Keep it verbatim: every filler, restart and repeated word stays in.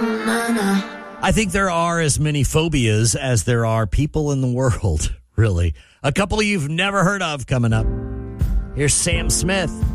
I think there are as many phobias as there are people in the world, really. A couple you've never heard of coming up. Here's Sam Smith.